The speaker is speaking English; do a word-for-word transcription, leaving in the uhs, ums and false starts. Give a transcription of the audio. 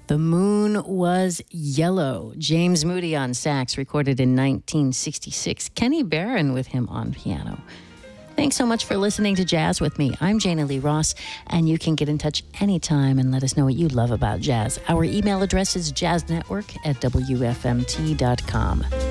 The Moon Was Yellow. James Moody on sax, recorded in nineteen sixty-six. Kenny Barron with him on piano. Thanks so much for listening to Jazz with me. I'm Jana Lee Ross, and you can get in touch anytime and let us know what you love about jazz. Our email address is jazznetwork at w f m t dot com.